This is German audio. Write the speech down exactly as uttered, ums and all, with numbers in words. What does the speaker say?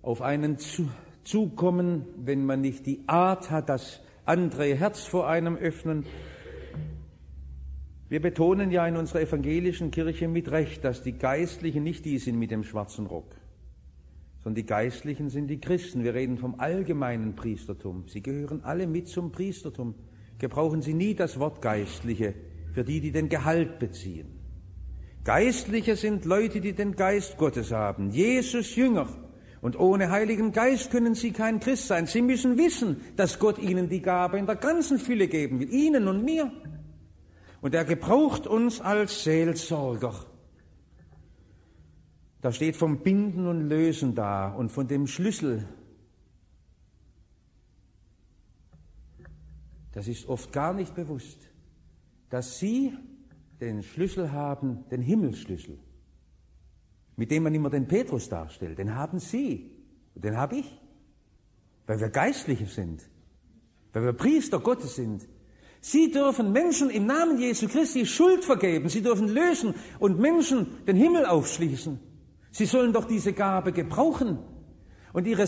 auf einen zu, zukommen, wenn man nicht die Art hat, das andere Herz vor einem öffnen. Wir betonen ja in unserer evangelischen Kirche mit Recht, dass die Geistlichen nicht die sind mit dem schwarzen Rock, sondern die Geistlichen sind die Christen. Wir reden vom allgemeinen Priestertum. Sie gehören alle mit zum Priestertum. Gebrauchen Sie nie das Wort Geistliche für die, die den Gehalt beziehen. Geistliche sind Leute, die den Geist Gottes haben. Jesus Jünger. Und ohne Heiligen Geist können sie kein Christ sein. Sie müssen wissen, dass Gott ihnen die Gabe in der ganzen Fülle geben will, ihnen und mir. Und er gebraucht uns als Seelsorger. Da steht vom Binden und Lösen da und von dem Schlüssel. Das ist oft gar nicht bewusst, dass Sie den Schlüssel haben, den Himmelsschlüssel, mit dem man immer den Petrus darstellt. Den haben Sie und den habe ich, weil wir Geistliche sind, weil wir Priester Gottes sind. Sie dürfen Menschen im Namen Jesu Christi Schuld vergeben. Sie dürfen lösen und Menschen den Himmel aufschließen. Sie sollen doch diese Gabe gebrauchen. Und ihre